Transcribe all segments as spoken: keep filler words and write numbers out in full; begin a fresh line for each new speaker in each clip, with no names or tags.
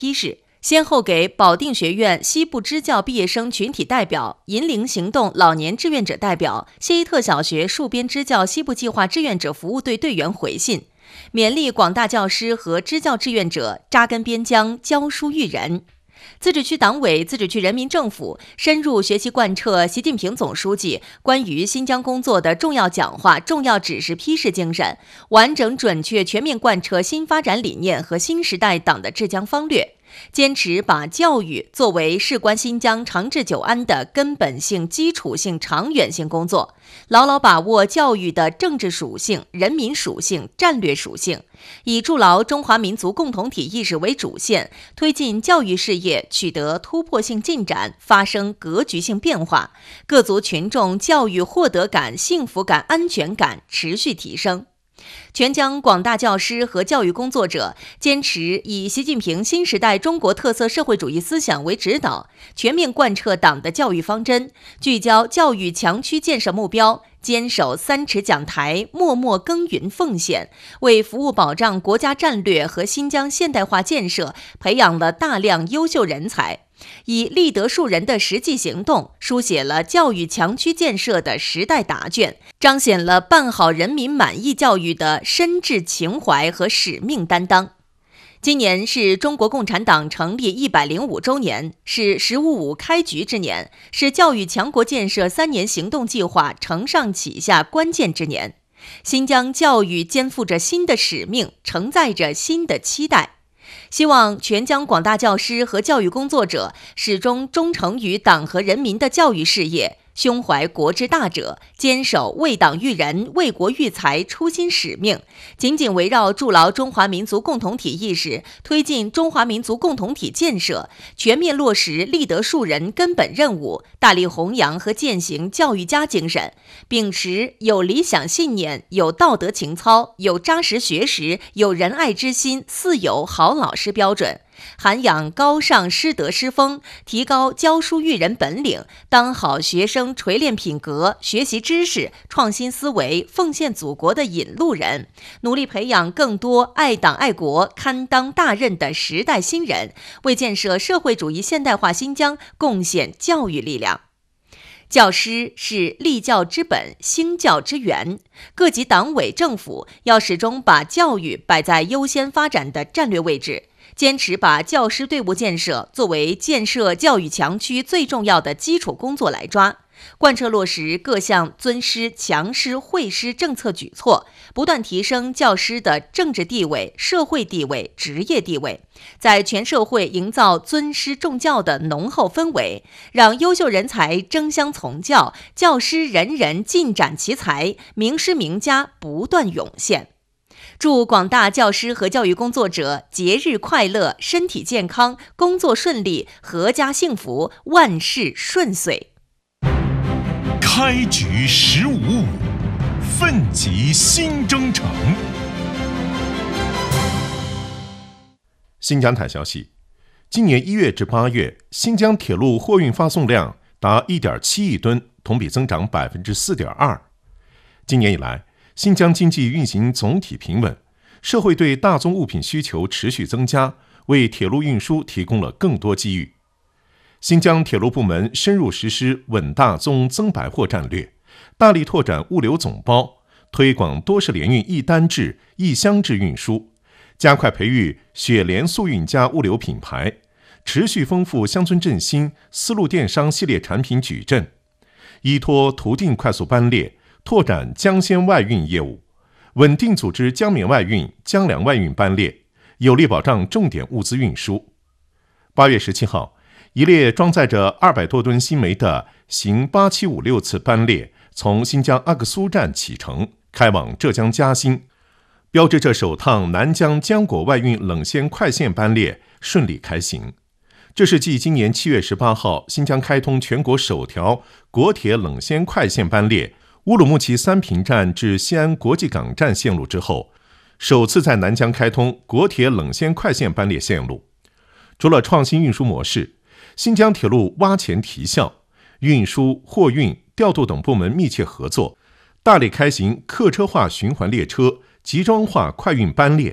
批示，先后给保定学院西部支教毕业生群体代表、银铃行动老年志愿者代表、谢依特小学戍边支教西部计划志愿者服务队队员回信，勉励广大教师和支教志愿者扎根边疆，教书育人。自治区党委、自治区人民政府深入学习贯彻习近平总书记关于新疆工作的重要讲话、重要指示批示精神，完整准确全面贯彻新发展理念和新时代党的治疆方略，坚持把教育作为事关新疆长治久安的根本性、基础性、长远性工作，牢牢把握教育的政治属性、人民属性、战略属性，以筑牢中华民族共同体意识为主线，推进教育事业取得突破性进展，发生格局性变化，各族群众教育获得感、幸福感、安全感持续提升。全疆广大教师和教育工作者坚持以习近平新时代中国特色社会主义思想为指导，全面贯彻党的教育方针，聚焦教育强区建设目标，坚守三尺讲台，默默耕耘奉献，为服务保障国家战略和新疆现代化建设培养了大量优秀人才，以立德树人的实际行动，书写了教育强区建设的时代答卷，彰显了办好人民满意教育的深挚情怀和使命担当。今年是中国共产党成立一百零五周年，是“十五五”开局之年，是教育强国建设三年行动计划承上启下关键之年。新疆教育肩负着新的使命，承载着新的期待。希望全疆广大教师和教育工作者始终忠诚于党和人民的教育事业，胸怀国之大者，坚守为党育人、为国育才初心使命，紧紧围绕筑牢中华民族共同体意识，推进中华民族共同体建设，全面落实立德树人根本任务，大力弘扬和践行教育家精神，秉持有理想信念、有道德情操、有扎实学识、有仁爱之心四有好老师标准，涵养高尚师德师风，提高教书育人本领，当好学生锤炼品格、学习知识、创新思维、奉献祖国的引路人，努力培养更多爱党爱国、堪当大任的时代新人，为建设社会主义现代化新疆贡献教育力量。教师是立教之本、兴教之源，各级党委政府要始终把教育摆在优先发展的战略位置，坚持把教师队伍建设作为建设教育强区最重要的基础工作来抓，贯彻落实各项尊师、强师、惠师政策举措，不断提升教师的政治地位、社会地位、职业地位，在全社会营造尊师重教的浓厚氛围，让优秀人才争相从教，教师人人尽展其才，名师名家不断涌现。祝广大教师和教育工作者节日快乐，身体健康，工作顺利，阖家幸福，万事顺遂。
开局十五五，奋楫新征程。
新疆台消息，今年一月至八月，新疆铁路货运发送量达 一点七亿吨，同比增长 百分之四点二。今年以来，新疆经济运行总体平稳，社会对大宗物品需求持续增加，为铁路运输提供了更多机遇。新疆铁路部门深入实施稳大宗增白货战略，大力拓展物流总包，推广多式联运一单制、一箱制运输，加快培育雪莲速运加物流品牌，持续丰富乡村振兴、丝路电商系列产品矩阵，依托途径快速班列，拓展江鲜外运业务，稳定组织江缅外运、江粮外运班列，有力保障重点物资运输。八月十七号，一列装载着二百多吨新煤的行八七五六次班列从新疆阿克苏站启程，开往浙江嘉兴，标志着首趟南疆浆果外运冷鲜快线班列顺利开行。这是继今年七月十八号新疆开通全国首条国铁冷鲜快线班列乌鲁木齐三平站至西安国际港站线路之后，首次在南疆开通国铁冷鲜快线班列线路。除了创新运输模式，新疆铁路挖潜提效，运输、货运、调度等部门密切合作，大力开行客车化循环列车、集装化快运班列，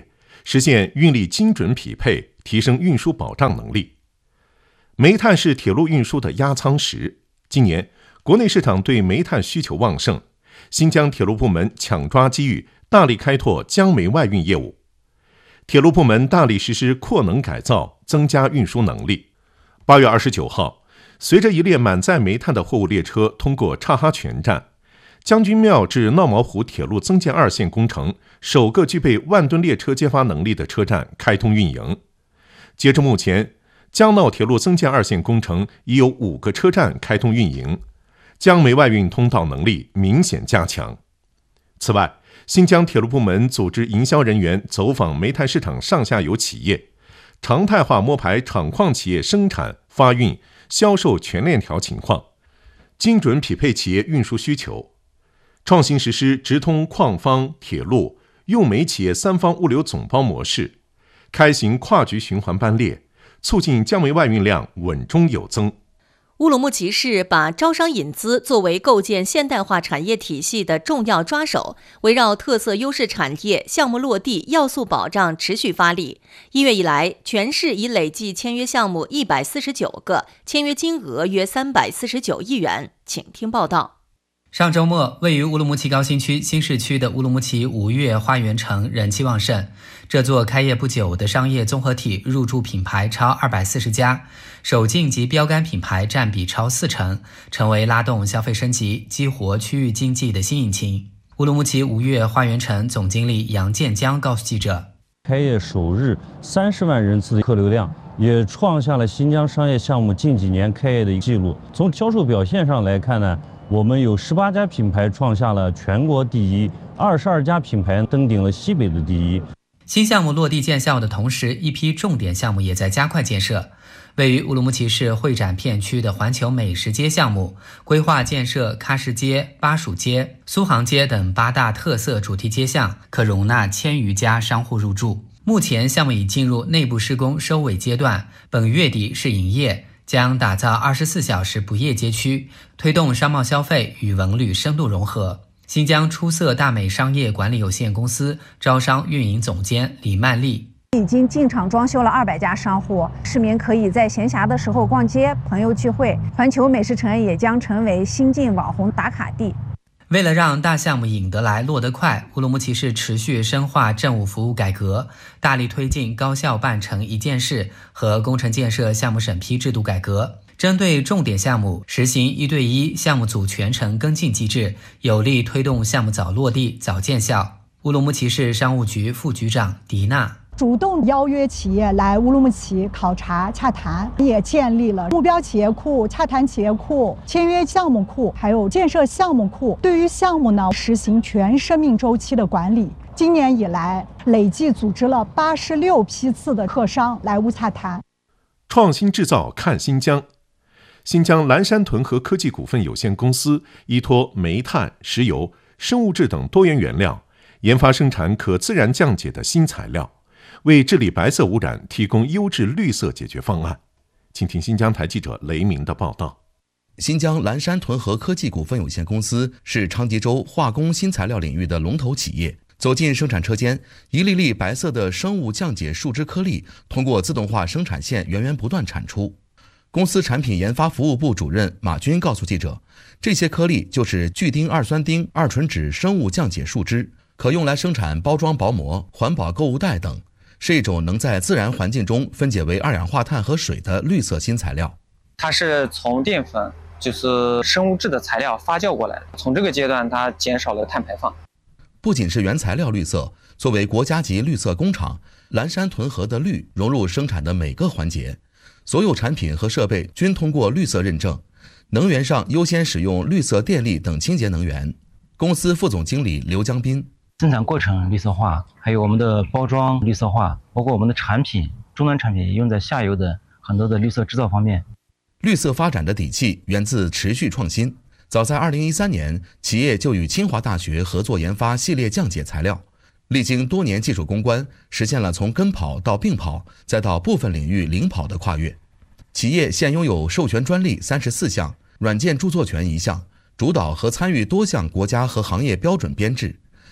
实现运力精准匹配，提升运输保障能力。煤炭是铁路运输的压舱石，今年国内市场对煤炭需求旺盛，新疆铁路部门抢抓机遇，大力开拓江煤外运业务。铁路部门大力实施扩能改造，增加运输能力。八月二十九号，随着一列满载煤炭的货物列车通过察哈泉站，将军庙至闹毛湖铁路增建二线工程首个具备万吨列车接发能力的车站开通运营。截至目前，江闹铁路增建二线工程已有五个车站开通运营，江煤外运通道能力明显加强。此外，新疆铁路部门组织营销人员走访煤炭市场上下游企业，常态化摸排厂矿企业生产、发运、销售全链条情况，精准匹配企业运输需求，创新实施直通矿方、铁路、用煤企业三方物流总包模式，开行跨局循环班列，促进江煤外运量稳中有增。
乌鲁木齐市把招商引资作为构建现代化产业体系的重要抓手，围绕特色优势产业、项目落地、要素保障持续发力。一月以来，全市已累计签约项目一百四十九个，签约金额约三百四十九亿元。请听报道。
上周末，位于乌鲁木齐高新区新市区的乌鲁木齐吴越花园城人气旺盛。这座开业不久的商业综合体入驻品牌超二百四十家，首进及标杆品牌占比超四成，成为拉动消费升级、激活区域经济的新引擎。乌鲁木齐吴越花园城总经理杨建江告诉记者，
开业首日三十万人次客流量，也创下了新疆商业项目近几年开业的记录。从销售表现上来看呢，我们有十八家品牌创下了全国第一，二十二家品牌登顶了西北的第一。
新项目落地见效的同时，一批重点项目也在加快建设。位于乌鲁木齐市会展片区的环球美食街项目，规划建设喀什街、巴蜀街、苏杭街等八大特色主题街巷，可容纳千余家商户入驻。目前项目已进入内部施工收尾阶段，本月底试营业，将打造二十四小时不夜街区，推动商贸消费与文旅深度融合。新疆出色大美商业管理有限公司招商运营总监李曼丽，
已经进场装修了二百家商户，市民可以在闲暇的时候逛街、朋友聚会。环球美食城也将成为新晋网红打卡地。
为了让大项目引得来、落得快，乌鲁木齐市持续深化政务服务改革，大力推进高效办成一件事和工程建设项目审批制度改革。针对重点项目，实行一对一项目组全程跟进机制，有力推动项目早落地、早见效。乌鲁木齐市商务局副局长迪娜，
主动邀约企业来乌鲁木齐考察洽谈，也建立了目标企业库、洽谈企业库、签约项目库，还有建设项目库。对于项目呢，实行全生命周期的管理。今年以来，累计组织了八十六批次的客商来乌洽谈。
创新制造看新疆。新疆蓝山屯河科技股份有限公司依托煤炭、石油、生物质等多元原料，研发生产可自然降解的新材料，为治理白色污染提供优质绿色解决方案。请听新疆台记者雷鸣的报道。
新疆蓝山屯河科技股份有限公司是昌吉州化工新材料领域的龙头企业。走进生产车间，一粒粒白色的生物降解树脂颗粒通过自动化生产线源源不断产出。公司产品研发服务部主任马军告诉记者，这些颗粒就是聚丁二酸丁二醇酯生物降解树脂，可用来生产包装薄膜、环保购物袋等，是一种能在自然环境中分解为二氧化碳和水的绿色新材料。
它是从淀粉，就是生物质的材料发酵过来的，从这个阶段它减少了碳排放。
不仅是原材料绿色，作为国家级绿色工厂，蓝山屯河的绿融入生产的每个环节。所有产品和设备均通过绿色认证，能源上优先使用绿色电力等清洁能源。公司副总经理刘江斌，
生产过程绿色化，还有我们的包装绿色化，包括我们的产品终端产品也用在下游的很多的绿色制造方面。
绿色发展的底气源自持续创新。早在二零一三年，企业就与清华大学合作研发系列降解材料，历经多年技术攻关，实现了从跟跑到并跑，再到部分领域领跑的跨越。企业现拥有授权专利三十四项，软件著作权一项，主导和参与多项国家和行业标准编制。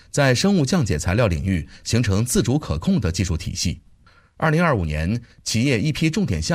在生物降解材料领域形成自主可控的技术体系。二零二五年，企业一批重点项